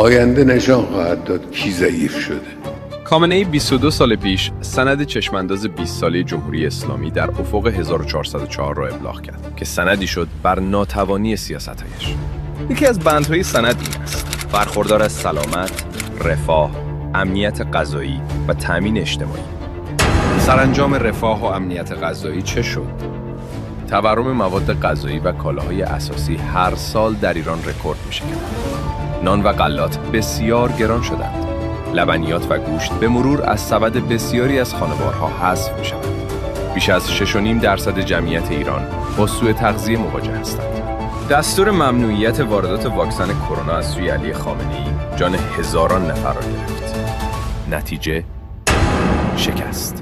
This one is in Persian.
آینده نشان خواهد داد کی ضعیف شده. خامنه‌ای 22 سال پیش سند چشمانداز 20 ساله جمهوری اسلامی در افق 1404 را ابلاغ کرد که سندی شد بر ناتوانی سیاست‌هایش. یکی از بندهای سند این است: برخوردار از سلامت، رفاه، امنیت غذایی و تامین اجتماعی. سرانجام رفاه و امنیت غذایی چه شد؟ تورم مواد غذایی و کالاهای اساسی هر سال در ایران رکورد می‌شکند. نان و غلات بسیار گران شدند. لبنیات و گوشت به مرور از سبد بسیاری از خانوارها حذف می‌شوند. بیش از 6.5% جمعیت ایران با سوء تغذیه مواجه هستند. دستور ممنوعیت واردات واکسن کرونا از سوی علی خامنه‌ای جان هزاران نفر را گرفت. نتیجه شکست.